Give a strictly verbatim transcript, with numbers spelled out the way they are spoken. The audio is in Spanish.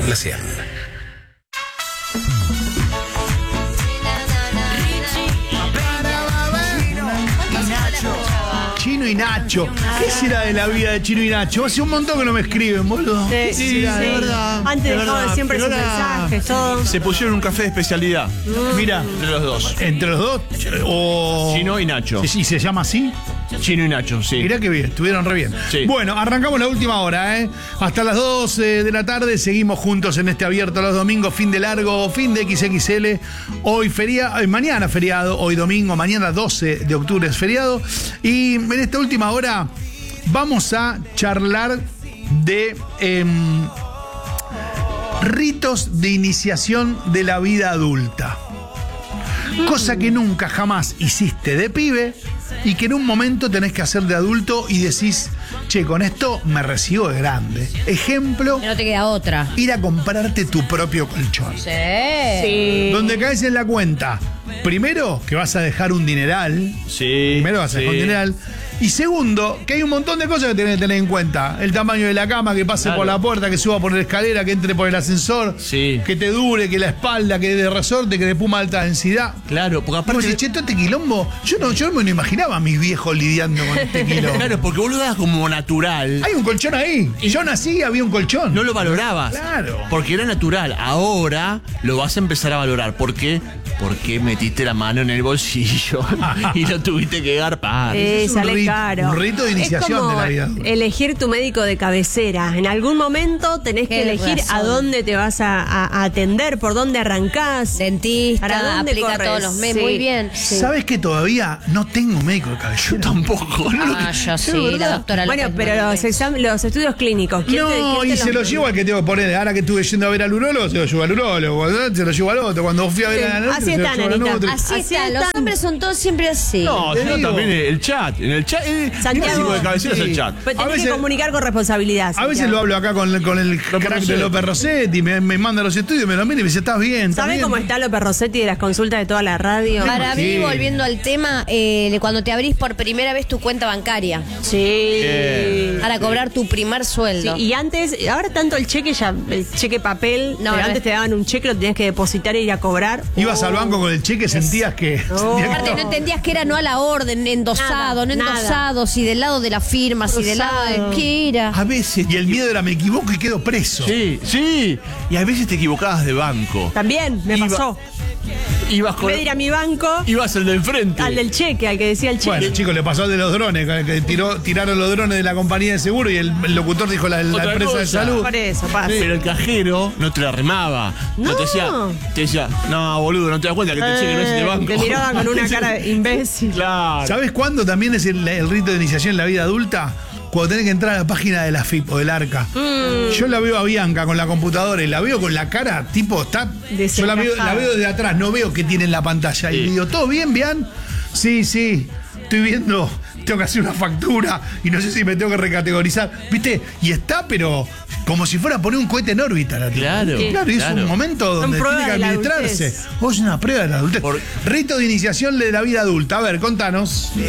Gracias. Chino y Nacho. ¿Qué será de la vida de Chino y Nacho? Hace un montón que no me escriben, boludo. Sí, ¿Qué sí, será, sí. de verdad? Antes de dejaban verdad, siempre sus pero ahora mensajes, todo. Se pusieron un café de especialidad Mira, entre los dos. entre los dos, o... Chino y Nacho. ¿Y se llama así? Chino y Nacho, sí. Mirá que bien, estuvieron re bien. Sí. Bueno, arrancamos la última hora, ¿eh? Hasta las dos de la tarde seguimos juntos en este abierto los domingos, fin de largo, fin de equis equis ele. Hoy feriado, eh, mañana feriado, hoy domingo, mañana doce de octubre es feriado. Y en esta última hora vamos a charlar de eh, ritos de iniciación de la vida adulta. Cosa que nunca jamás hiciste de pibe y que en un momento tenés que hacer de adulto y decís, che, con esto me recibo de grande. Ejemplo, Que no te queda otra. ir a comprarte tu propio colchón. Sí. Sí. Donde caes en la cuenta, primero, que vas a dejar un dineral. Sí. Primero vas a dejar un sí. dineral. Y segundo, que hay un montón de cosas que tenés que tener en cuenta. El tamaño de la cama, que pase Claro. por la puerta, que suba por la escalera, que entre por el ascensor. Sí. Que te dure, que la espalda, que de resorte, que de puma alta densidad. Claro, porque Aparte, aparte. che, todo este quilombo, yo no, yo no me lo imaginaba a mis viejos lidiando con este quilombo. Claro, porque vos lo das como natural. Hay un colchón ahí. Y yo nací y había un colchón. No lo valorabas. Claro. Porque era natural. Ahora lo vas a empezar a valorar. ¿Por qué? Porque metiste la mano en el bolsillo y lo tuviste que garpar. Sí, Es un sale rit- caro. un rito de iniciación es como de la vida. elegir tu médico de cabecera. En algún momento tenés que Tienes elegir razón. a dónde te vas a, a- a atender, por dónde arrancás. Dentista, ¿Para dónde aplica corres? todos los meses. Sí. Muy bien. Sí. ¿Sabes que todavía no tengo médico de cabecera? Tampoco. ¿no? Ah, yo Es sí, verdad. la doctora Bueno, López pero no los, te- exam- los estudios clínicos. ¿quién te- No, quién y te se lo los- llevo al que tengo que poner. Ahora que estuve yendo a ver al urólogo, se lo llevo al urólogo. Cuando se lo llevo al otro. Cuando fui a ver Sí, a la así se lo está, llevo al Nanita. otro. Así, Así está, los están. hombres son todos siempre así. No, Te sino digo. también el chat. En el chat. El, Santiago. el médico de cabecera Sí. es el chat. Pero A tenés veces- que comunicar con responsabilidad. A veces Santiago. lo hablo acá con, con el crack de Rossetti. López Rossetti, me, me manda los estudios, me lo mira y me dice, ¿estás bien? ¿Estás ¿Sabés bien? cómo está López Rossetti de las consultas de toda la radio? Para mí, Sí. volviendo al tema, eh, cuando te abrís por primera vez tu cuenta bancaria Sí. Bien. para cobrar tu primer Sí, sueldo. y antes, ahora tanto el cheque ya, el cheque papel, No, pero no antes es- te daban un cheque, lo tenías que depositar e ir a cobrar. Ibas Oh. al banco con el cheque, sentías que... sentías que Aparte, no entendías que era no a la orden, endosado, Nada, no nada. endosado, si del lado de la firma, si del lado Cruzado. de. ¿Qué era? A veces. Y el miedo era, me equivoco y quedo preso. Sí, sí. Y a veces te equivocabas de banco. También me Iba- pasó. Ibas En con. vez de ir a mi banco, Ibas al del frente. al del cheque, al que decía el cheque. Bueno, chicos, le pasó al de los drones, que que tiró, tiraron los drones de la compañía de seguro y el, el locutor dijo la, la Otra empresa de cosa. salud. Por eso, pasa. Pero el cajero no te la remaba. No, No. te decía, te decía, no, boludo, no te das cuenta que te cheque no es de Eh, banco. Te miraba con una cara de imbécil. Claro. ¿Sabes cuándo también es el, el rito de iniciación en la vida adulta? Cuando tenés que entrar a la página de la F I P o del ARCA. Mm. Yo la veo a Bianca con la computadora y la veo con la cara, tipo, está. Yo la veo, la veo desde atrás, no veo qué tiene en la pantalla. Y Sí. digo, ¿todo bien, Bian? Sí, sí. Estoy viendo, tengo que hacer una factura y no sé si me tengo que recategorizar. ¿Viste? Y está, pero como si fuera a poner un cohete en órbita. La tía. Claro, Claro, y es claro. un momento Son donde pruebas tiene que de la administrarse. adultez. O es una prueba de la adultez. Por- Rito de iniciación de la vida adulta. A ver, contanos.